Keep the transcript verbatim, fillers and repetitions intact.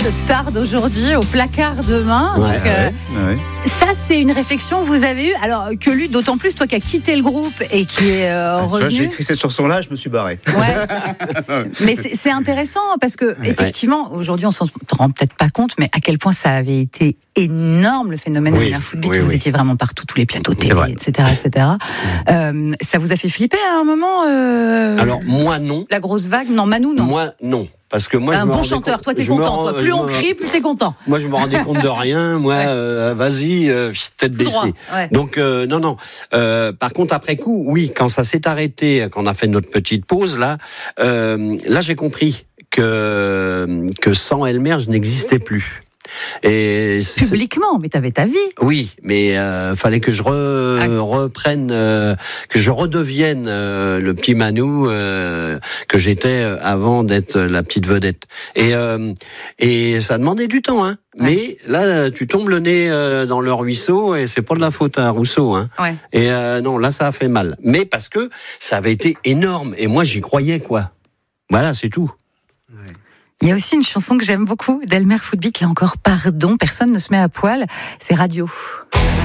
star d'aujourd'hui au placard demain. Ouais, Donc, euh, ouais, ouais. Ça, c'est une réflexion que vous avez eue. Alors que lui, d'autant plus, toi qui as quitté le groupe et qui est euh, Ah, tu vois, revenu. j'ai écrit cette chanson-là, je me suis barré. Ouais. Mais c'est, c'est intéressant parce que effectivement, aujourd'hui, on s'en rend peut-être pas compte, mais à quel point ça avait été énorme le phénomène Oui, de la footbeat. oui, Vous oui. étiez vraiment partout, tous les plateaux télé, vrai. et cetera, et cetera. Euh, ça vous a fait flipper à un moment euh, Alors moi non. La grosse vague, non, Manu, non. Moi non. Parce que moi, un je me bon rendais chanteur, compte- toi t'es je me content. rends- Toi. Plus je on me- crie, plus t'es content. Moi, je me rendais compte de rien. Moi, Ouais. euh, vas-y, euh, tête Tout baissée. droit, ouais. Donc, euh, non, non. Euh, par contre, après coup, oui, quand ça s'est arrêté, quand on a fait notre petite pause, là, euh, là, j'ai compris que que sans Elmer, je n'existais plus. Et c'est- Publiquement, mais t'avais ta vie. oui, mais euh, fallait que je re- Ah. reprenne, euh, que je redevienne euh, le petit Manou euh, que j'étais avant d'être la petite vedette. Et euh, et ça demandait du temps, hein. Ouais. Mais là, tu tombes le nez euh, dans le ruisseau et c'est pas de la faute à Rousseau, hein. Ouais. Et euh, non, là, ça a fait mal. Mais parce que ça avait été énorme et moi, j'y croyais, quoi. Voilà, c'est tout. Il y a aussi une chanson que j'aime beaucoup d'Elmer Footbeat, là encore, pardon, personne ne se met à poil, c'est Radio.